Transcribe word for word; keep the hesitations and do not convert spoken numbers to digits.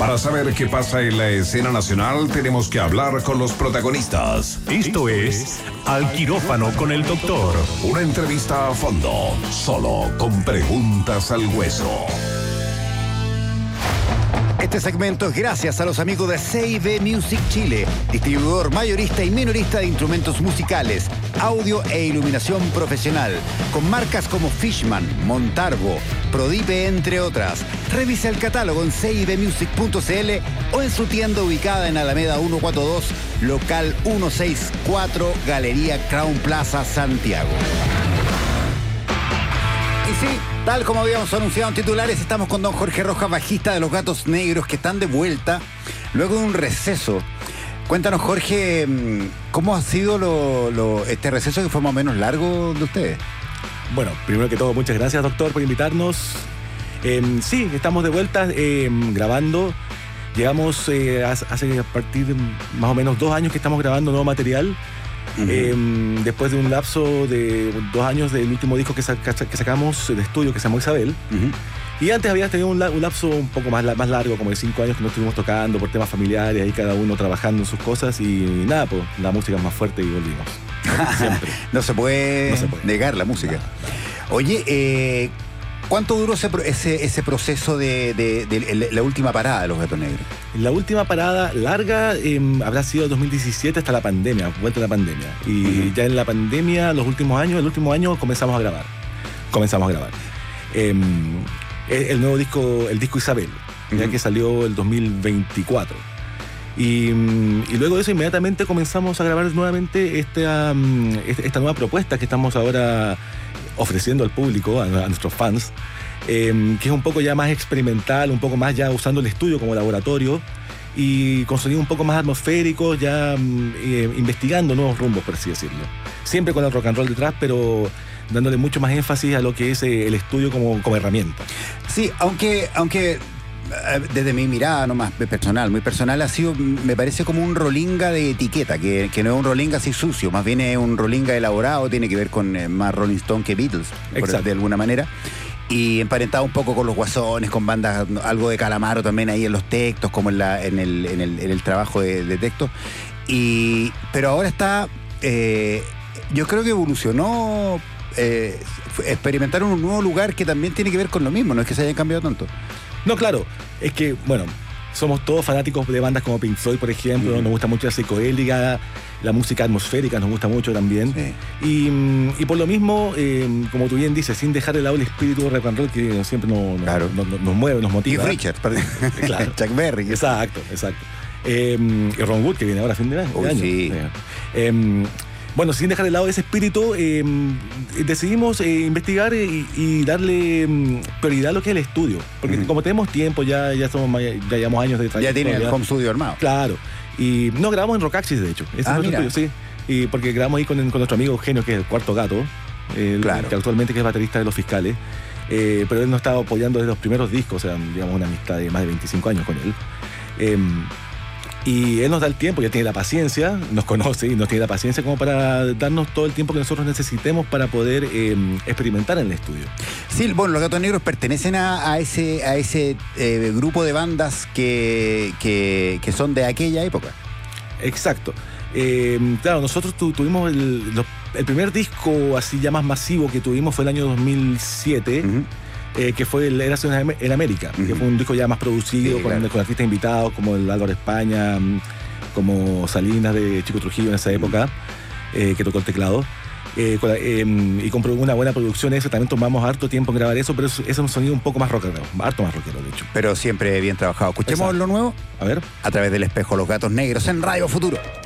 Para saber qué pasa en la escena nacional, tenemos que hablar con los protagonistas. Esto es Al Quirófano con el Doctor. Una entrevista a fondo, solo con preguntas al hueso. Este segmento es gracias a los amigos de C I B Music Chile, distribuidor mayorista y minorista de instrumentos musicales, audio e iluminación profesional, con marcas como Fishman, Montarbo, Prodipe, entre otras. Revisa el catálogo en c i b music punto c l o en su tienda ubicada en Alameda ciento cuarenta y dos, local ciento sesenta y cuatro, Galería Crown Plaza, Santiago. Y sí, tal como habíamos anunciado en titulares, estamos con don Jorge Rojas, bajista de Los Gatos Negros, que están de vuelta luego de un receso. Cuéntanos, Jorge, ¿cómo ha sido lo, lo, este receso que fue más o menos largo de ustedes? Bueno, primero que todo, muchas gracias, doctor, por invitarnos. Eh, sí, estamos de vuelta eh, grabando. Llegamos eh, hace a partir de más o menos dos años que estamos grabando nuevo material. Uh-huh. Eh, después de un lapso de dos años del último disco que, saca, que sacamos de estudio, que se llamó Isabel. Uh-huh. Y antes había tenido un, un lapso un poco más, más largo, como de cinco años que no estuvimos tocando por temas familiares, ahí cada uno trabajando en sus cosas y nada, pues la música es más fuerte y volvimos. Siempre. no, se puede no se puede negar la música. No, no. Oye, eh, ¿cuánto duró ese, ese, ese proceso de, de, de, de la última parada de Los Gatos Negros? La última parada larga eh, habrá sido dos mil diecisiete hasta la pandemia, vuelta a la pandemia. Y uh-huh. ya en la pandemia, los últimos años, el último año comenzamos a grabar. Comenzamos a grabar. Eh, el nuevo disco, el disco Isabel, uh-huh. ya que salió el dos mil veinticuatro. Y, y luego de eso inmediatamente comenzamos a grabar nuevamente esta, esta nueva propuesta que estamos ahora ofreciendo al público, a, a nuestros fans, eh, que es un poco ya más experimental, un poco más ya usando el estudio como laboratorio y con sonidos un poco más atmosféricos, ya eh, investigando nuevos rumbos, por así decirlo. Siempre con el rock and roll detrás, pero dándole mucho más énfasis a lo que es eh, el estudio como, como herramienta. Sí, aunque... aunque... desde mi mirada nomás personal, muy personal, ha sido, me parece como un rolinga de etiqueta, que, que no es un rolinga así sucio, más bien es un rolinga elaborado, tiene que ver con eh, más Rolling Stone que Beatles, por, de alguna manera, y emparentado un poco con los Guasones, con bandas, algo de Calamaro también ahí en los textos, como en, la, en, el, en, el, en el trabajo de, de textos, y, pero ahora está, eh, yo creo que evolucionó, eh, experimentaron un nuevo lugar que también tiene que ver con lo mismo, no es que se hayan cambiado tanto. No, claro, es que, bueno, somos todos fanáticos de bandas como Pink Floyd, por ejemplo, mm. nos gusta mucho la psicoélica, la música atmosférica nos gusta mucho también. Sí. Y, y por lo mismo, eh, como tú bien dices, sin dejar de lado el espíritu de rock and roll que siempre nos, claro. nos, nos, nos mueve, nos motiva. Y Richard, claro. Chuck Berry. Exacto, exacto. Eh, y Ron Wood, que viene ahora a fin de, de Uy, año. Sí. Eh, Bueno, sin dejar de lado ese espíritu, eh, decidimos eh, investigar y, y darle um, prioridad a lo que es el estudio. Porque uh-huh. como tenemos tiempo, ya, ya, somos, ya llevamos años de trayectoria. Ya tienen el home studio armado. Claro. Y no, grabamos en Rockaxis, de hecho. Ese ah, es mira. Estudio, sí. Y porque grabamos ahí con, con nuestro amigo Eugenio, que es el Cuarto Gato, el, claro. que actualmente que es baterista de Los Fiscales. Eh, pero él nos estaba apoyando desde los primeros discos, o sea, digamos, una amistad de más de veinticinco años con él. Eh, Y él nos da el tiempo, ya tiene la paciencia, nos conoce y nos tiene la paciencia como para darnos todo el tiempo que nosotros necesitemos para poder eh, experimentar en el estudio. Sí, bueno, Los Gatos Negros pertenecen a, a ese, a ese eh, grupo de bandas que, que, que son de aquella época. Exacto. Eh, claro, nosotros tu, tuvimos el, los, el primer disco así ya más masivo que tuvimos fue el año dos mil siete. Uh-huh. Eh, que fue el Érase en América, uh-huh. que fue un disco ya más producido, sí, con, claro. con artistas invitados como el Álvaro España, como Salinas de Chico Trujillo en esa época, uh-huh. eh, que tocó el teclado. Eh, con, eh, y con una buena producción, eso también tomamos harto tiempo en grabar eso, pero eso, eso es un sonido un poco más rockero, harto más rockero, de hecho. Pero siempre bien trabajado. Escuchemos Exacto. lo nuevo. A ver. A través del espejo, Los Gatos Negros en Radio Futuro.